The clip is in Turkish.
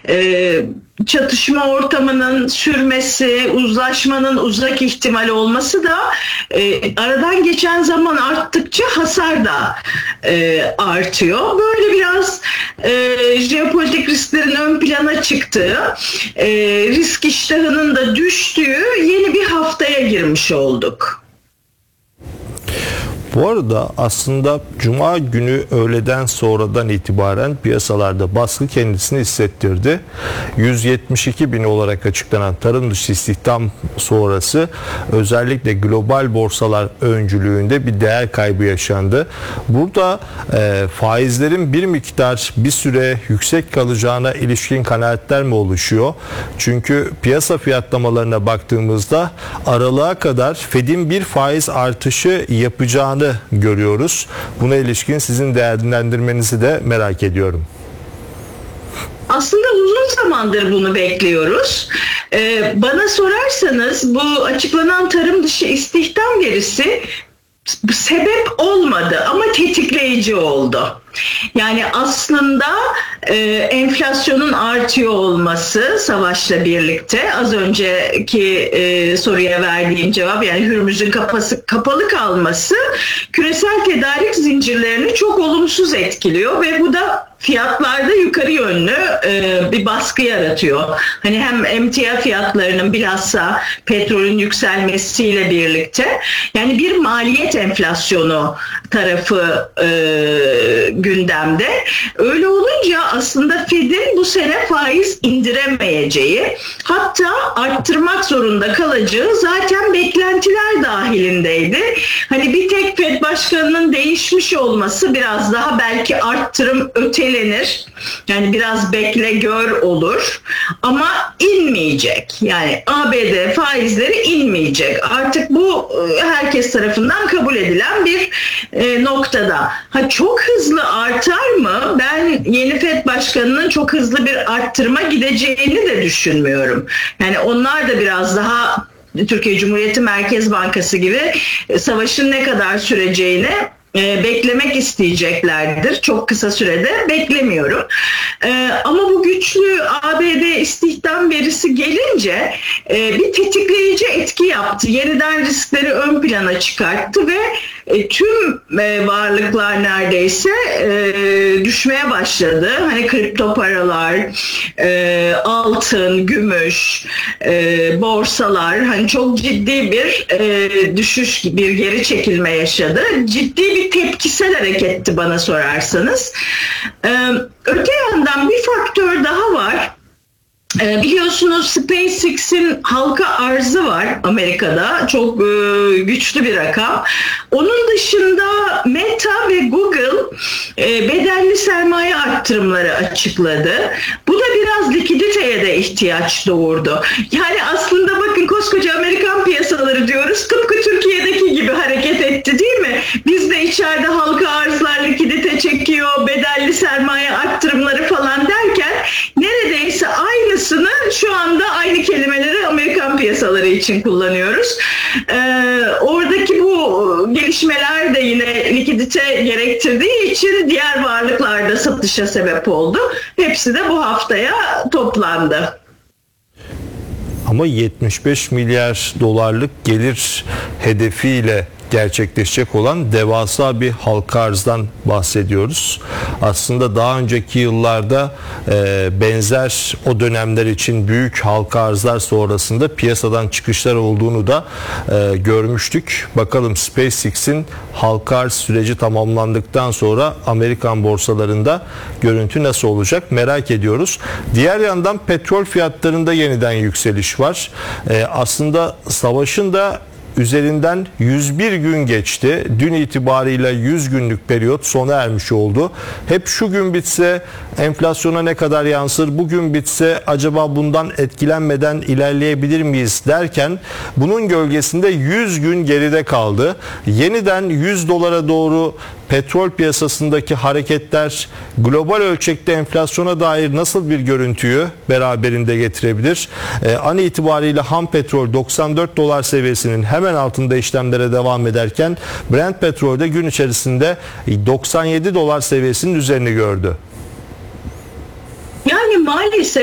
çatışma ortamının sürmesi, uzlaşmanın uzak ihtimali olması da aradan geçen zaman arttıkça hasar da artıyor. Böyle biraz jeopolitik risklerin ön plana çıktığı, risk iştahının da düştüğü yeni bir haftaya girmiş olduk. Bu arada aslında Cuma günü öğleden sonradan itibaren piyasalarda baskı kendisini hissettirdi. 172 bin olarak açıklanan tarım dışı istihdam sonrası özellikle global borsalar öncülüğünde bir değer kaybı yaşandı. Burada faizlerin bir süre yüksek kalacağına ilişkin kanaatler mi oluşuyor? Çünkü piyasa fiyatlamalarına baktığımızda aralığa kadar Fed'in bir faiz artışı yapacağını görüyoruz. Buna ilişkin sizin değerlendirmenizi de merak ediyorum. Aslında uzun zamandır bunu bekliyoruz. Bana sorarsanız bu açıklanan tarım dışı istihdam verisi sebep olmadı ama tetikleyici oldu. Yani aslında enflasyonun artıyor olması savaşla birlikte, az önceki soruya verdiğim cevap, yani Hürmüz'ün kapalı kalması küresel tedarik zincirlerini çok olumsuz etkiliyor ve bu da fiyatlarda yukarı yönlü bir baskı yaratıyor. Hani hem emtia fiyatlarının bilhassa petrolün yükselmesiyle birlikte, yani bir maliyet enflasyonu tarafı gündemde. Öyle olunca aslında Fed'in bu sene faiz indiremeyeceği, hatta arttırmak zorunda kalacağı zaten beklentiler dahilindeydi. Hani bir tek Fed başkanının değişmiş olması biraz daha belki arttırım ötelenir. Yani biraz bekle gör olur ama inmeyecek. Yani ABD faizleri inmeyecek. Artık bu herkes tarafından kabul edilen bir noktada. Çok hızlı artar mı? Ben yeni Fed başkanının çok hızlı bir arttırma gideceğini de düşünmüyorum. Yani onlar da biraz daha Türkiye Cumhuriyeti Merkez Bankası gibi savaşın ne kadar süreceğini beklemek isteyeceklerdir. Çok kısa sürede beklemiyorum. Ama bu güçlü ABD istihdam verisi gelince bir tetikleyici etki yaptı. Yeniden riskleri ön plana çıkarttı ve tüm varlıklar neredeyse düşmeye başladı. Hani kripto paralar, altın, gümüş, borsalar hani çok ciddi bir düşüş, bir geri çekilme yaşadı. Ciddi bir tepkisel hareketti bana sorarsanız. Öte yandan bir faktör daha var. Biliyorsunuz SpaceX'in halka arzı var Amerika'da. Çok güçlü bir rakam. Onun dışında Meta ve Google bedelli sermaye arttırımları açıkladı. Bu da biraz likiditeye de ihtiyaç doğurdu. Yani aslında bakın, koskoca Amerikan piyasaları diyoruz. Tıpkı Türkiye'deki gibi hareket etti, değil mi? Biz de içeride halka arzlar likidite çekiyor, bedelli sermaye arttırımları falan derken neredeyse aynısı şu anda aynı kelimeleri Amerikan piyasaları için kullanıyoruz. Oradaki bu gelişmeler de yine likidite gerektirdiği için diğer varlıklarda satışa sebep oldu. Hepsi de bu haftaya toplandı. Ama 75 milyar dolarlık gelir hedefiyle gerçekleşecek olan devasa bir halka arzdan bahsediyoruz. Aslında daha önceki yıllarda benzer o dönemler için büyük halka arzlar sonrasında piyasadan çıkışlar olduğunu da görmüştük. Bakalım SpaceX'in halka arz süreci tamamlandıktan sonra Amerikan borsalarında görüntü nasıl olacak merak ediyoruz. Diğer yandan petrol fiyatlarında yeniden yükseliş var. Aslında savaşın da üzerinden 101 gün geçti. Dün itibarıyla 100 günlük periyot sona ermiş oldu. Hep şu gün bitse enflasyona ne kadar yansır, bugün bitse acaba bundan etkilenmeden ilerleyebilir miyiz derken bunun gölgesinde 100 gün geride kaldı. Yeniden 100 dolara doğru petrol piyasasındaki hareketler global ölçekte enflasyona dair nasıl bir görüntüyü beraberinde getirebilir? An itibariyle ham petrol 94 dolar seviyesinin hemen altında işlemlere devam ederken Brent petrolde gün içerisinde 97 dolar seviyesinin üzerini gördü. Yani maalesef